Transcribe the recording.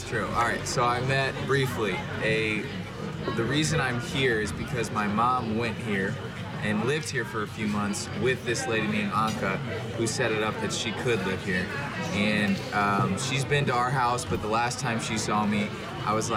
true. All right, so I met briefly the reason I'm here is because my mom went here and lived here for a few months with this lady named Anka, who set it up that she could live here. And she's been to our house, but the last time she saw me, I was like,